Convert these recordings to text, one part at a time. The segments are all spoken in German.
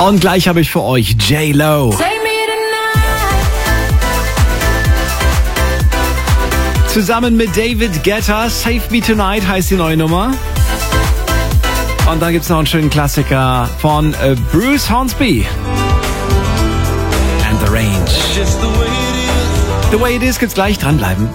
Und gleich habe ich für euch J.Lo. Zusammen mit David Guetta, Save Me Tonight heißt die neue Nummer. Und dann gibt's noch einen schönen Klassiker von Bruce Hornsby. And The Range. The Way It Is gibt's gleich, dranbleiben.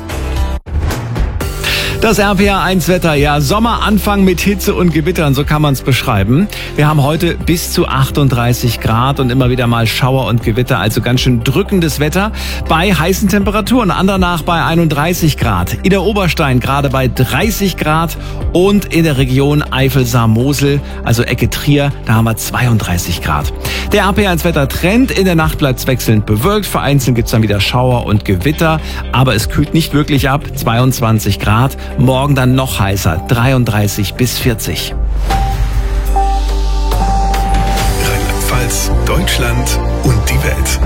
Das RPA1-Wetter, ja, Sommeranfang mit Hitze und Gewittern, so kann man es beschreiben. Wir haben heute bis zu 38 Grad und immer wieder mal Schauer und Gewitter, also ganz schön drückendes Wetter bei heißen Temperaturen. Andernach bei 31 Grad. In der Oberstein gerade bei 30 Grad und in der Region Eifel-Saar-Mosel, also Ecke Trier, da haben wir 32 Grad. Der RPA1-Wetter-Trend, in der Nacht bleibt es wechselnd bewölkt. Vereinzelt gibt es dann wieder Schauer und Gewitter, aber es kühlt nicht wirklich ab, 22 Grad. Morgen dann noch heißer, 33 bis 40. Rheinland-Pfalz, Deutschland und die Welt.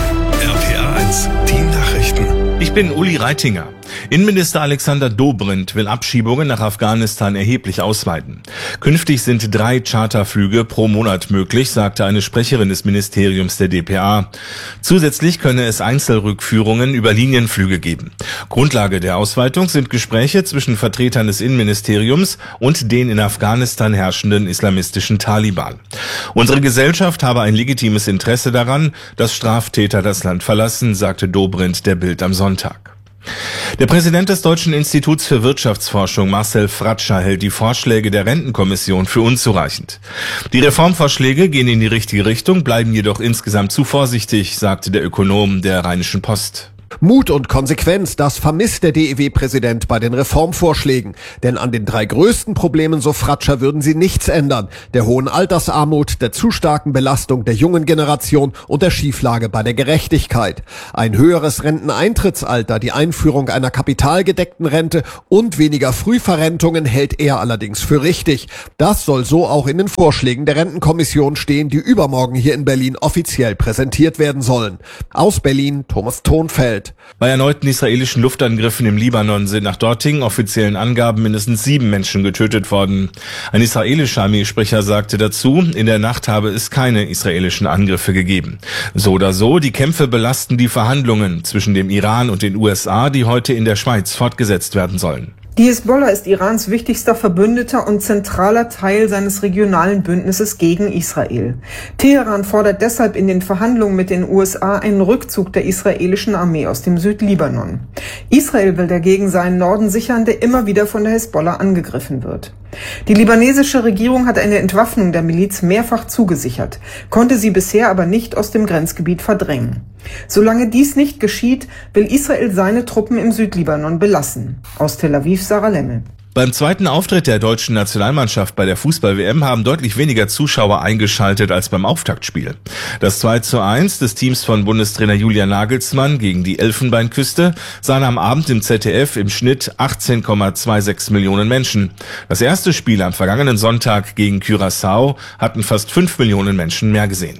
RPA1, die Nachrichten. Ich bin Uli Reitinger. Innenminister Alexander Dobrindt will Abschiebungen nach Afghanistan erheblich ausweiten. Künftig sind 3 Charterflüge pro Monat möglich, sagte eine Sprecherin des Ministeriums der dpa. Zusätzlich könne es Einzelrückführungen über Linienflüge geben. Grundlage der Ausweitung sind Gespräche zwischen Vertretern des Innenministeriums und den in Afghanistan herrschenden islamistischen Taliban. Unsere Gesellschaft habe ein legitimes Interesse daran, dass Straftäter das Land verlassen, sagte Dobrindt der Bild am Sonntag. Der Präsident des Deutschen Instituts für Wirtschaftsforschung, Marcel Fratscher, hält die Vorschläge der Rentenkommission für unzureichend. Die Reformvorschläge gehen in die richtige Richtung, bleiben jedoch insgesamt zu vorsichtig, sagte der Ökonom der Rheinischen Post. Mut und Konsequenz, das vermisst der DEW-Präsident bei den Reformvorschlägen. Denn an den 3 größten Problemen, so Fratscher, würden sie nichts ändern. Der hohen Altersarmut, der zu starken Belastung der jungen Generation und der Schieflage bei der Gerechtigkeit. Ein höheres Renteneintrittsalter, die Einführung einer kapitalgedeckten Rente und weniger Frühverrentungen hält er allerdings für richtig. Das soll so auch in den Vorschlägen der Rentenkommission stehen, die übermorgen hier in Berlin offiziell präsentiert werden sollen. Aus Berlin, Thomas Thonfeld. Bei erneuten israelischen Luftangriffen im Libanon sind nach dortigen offiziellen Angaben mindestens 7 Menschen getötet worden. Ein israelischer Armeesprecher sagte dazu, in der Nacht habe es keine israelischen Angriffe gegeben. So oder so, die Kämpfe belasten die Verhandlungen zwischen dem Iran und den USA, die heute in der Schweiz fortgesetzt werden sollen. Die Hisbollah ist Irans wichtigster Verbündeter und zentraler Teil seines regionalen Bündnisses gegen Israel. Teheran fordert deshalb in den Verhandlungen mit den USA einen Rückzug der israelischen Armee aus dem Südlibanon. Israel will dagegen seinen Norden sichern, der immer wieder von der Hisbollah angegriffen wird. Die libanesische Regierung hat eine Entwaffnung der Miliz mehrfach zugesichert, konnte sie bisher aber nicht aus dem Grenzgebiet verdrängen. Solange dies nicht geschieht, will Israel seine Truppen im Südlibanon belassen. Aus Tel Aviv, Sarah Lemmel. Beim zweiten Auftritt der deutschen Nationalmannschaft bei der Fußball-WM haben deutlich weniger Zuschauer eingeschaltet als beim Auftaktspiel. Das 2:1 des Teams von Bundestrainer Julian Nagelsmann gegen die Elfenbeinküste sahen am Abend im ZDF im Schnitt 18,26 Millionen Menschen. Das erste Spiel am vergangenen Sonntag gegen Curaçao hatten fast 5 Millionen Menschen mehr gesehen.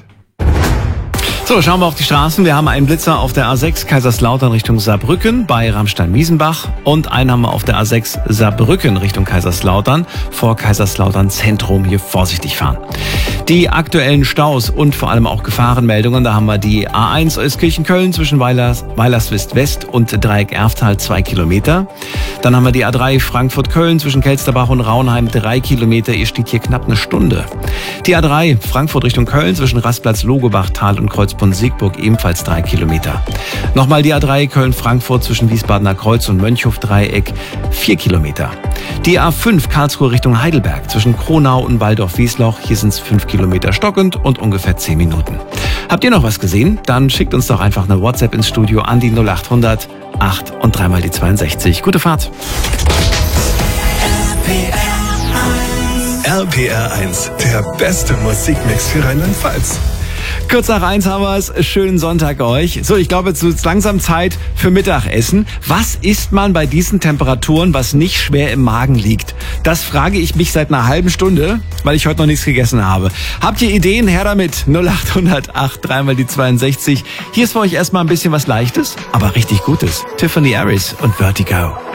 So, schauen wir auf die Straßen. Wir haben einen Blitzer auf der A6 Kaiserslautern Richtung Saarbrücken bei Ramstein-Miesenbach und einen haben wir auf der A6 Saarbrücken Richtung Kaiserslautern vor Kaiserslautern Zentrum. Hier vorsichtig fahren. Die aktuellen Staus und vor allem auch Gefahrenmeldungen, da haben wir die A1 Euskirchen-Köln zwischen Weilerswist-West und Dreieck Erftal 2 Kilometer. Dann haben wir die A3 Frankfurt-Köln zwischen Kelsterbach und Raunheim 3 Kilometer. Ihr steht hier knapp eine Stunde. Die A3 Frankfurt Richtung Köln zwischen Rastplatz Logebachtal und Kreuzbronn-Siegburg ebenfalls 3 Kilometer. Nochmal die A3 Köln-Frankfurt zwischen Wiesbadener Kreuz und Mönchhof-Dreieck 4 Kilometer. Die A5 Karlsruhe Richtung Heidelberg zwischen Kronau und Waldorf-Wiesloch. Hier sind es 5 Kilometer stockend und ungefähr 10 Minuten. Habt ihr noch was gesehen? Dann schickt uns doch einfach eine WhatsApp ins Studio an die 0800 8 und 3 mal die 62. Gute Fahrt. RPR1, der beste Musikmix für Rheinland-Pfalz. Kurz nach 1 haben wir es. Schönen Sonntag euch. So, ich glaube, jetzt ist langsam Zeit für Mittagessen. Was isst man bei diesen Temperaturen, was nicht schwer im Magen liegt? Das frage ich mich seit einer halben Stunde, weil ich heute noch nichts gegessen habe. Habt ihr Ideen? Her damit. 0800 8 3 mal die 62. Hier ist für euch erstmal ein bisschen was Leichtes, aber richtig Gutes. Tiffany Harris und Vertigo.